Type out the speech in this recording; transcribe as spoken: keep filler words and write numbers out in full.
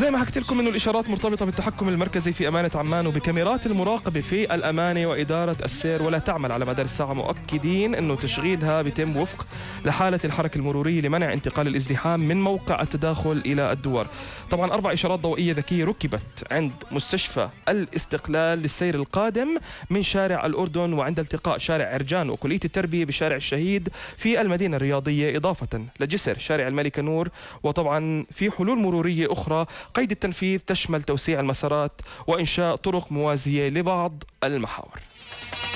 زي ما حكيت لكم انه الاشارات مرتبطه بالتحكم المركزي في امانه عمان وبكاميرات المراقبه في الامانه واداره السير، ولا تعمل على مدار الساعه، مؤكدين انه تشغيلها بيتم وفق لحاله الحركه المروريه لمنع انتقال الازدحام من موقع التداخل الى الدور. طبعا اربع اشارات ضوئيه ذكيه ركبت عند مستشفى الاستقلال للسير القادم من شارع الاردن وعند التقاء شارع عرجان وكليه التربيه بشارع الشهيد في المدينه الرياضيه، اضافه لجسر شارع الملكه نور. وطبعا في حلول مروريه اخرى قيد التنفيذ تشمل توسيع المسارات وإنشاء طرق موازية لبعض المحاور.